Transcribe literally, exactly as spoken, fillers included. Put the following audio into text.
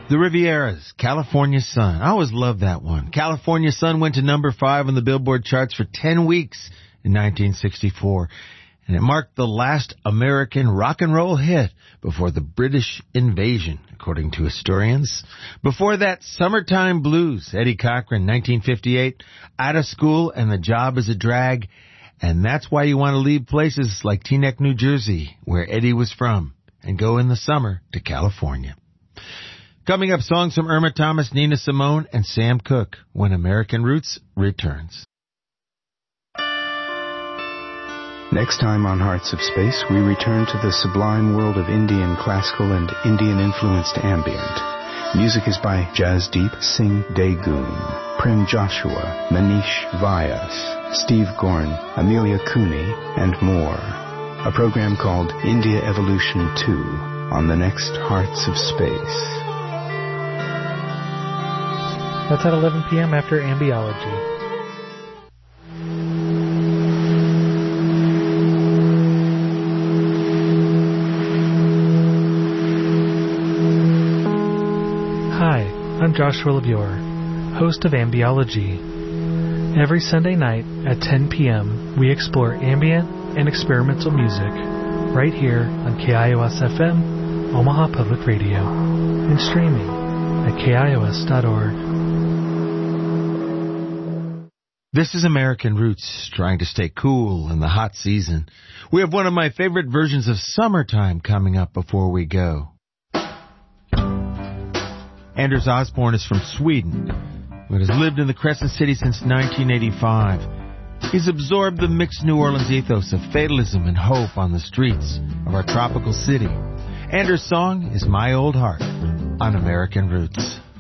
The Riviera's California Sun. I always loved that one. California Sun went to number five on the Billboard charts for ten weeks in nineteen sixty-four, and it marked the last American rock and roll hit before the British invasion, according to historians. Before that, Summertime Blues, Eddie Cochran, nineteen fifty-eight, Out of School and The Job is a Drag, and that's why you want to leave places like Teaneck, New Jersey, where Eddie was from, and go in the summer to California. Coming up, songs from Irma Thomas, Nina Simone, and Sam Cooke when American Roots returns. Next time on Hearts of Space, we return to the sublime world of Indian classical and Indian-influenced ambient. Music is by Jasdeep Singh Degun, Prem Joshua, Manish Vyas, Steve Gorn, Amelia Cooney, and more. A program called India Evolution two on the next Hearts of Space. That's at eleven p.m. after Ambiology. Hi, I'm Joshua LeBure, host of Ambiology. Every Sunday night at ten p.m., we explore ambient and experimental music right here on K I O S F M, Omaha Public Radio, and streaming at K I O S dot org. This is American Roots, trying to stay cool in the hot season. We have one of my favorite versions of Summertime coming up before we go. Anders Osborne is from Sweden, but has lived in the Crescent City since nineteen eighty-five. He's absorbed the mixed New Orleans ethos of fatalism and hope on the streets of our tropical city. Anders' song is My Old Heart on American Roots.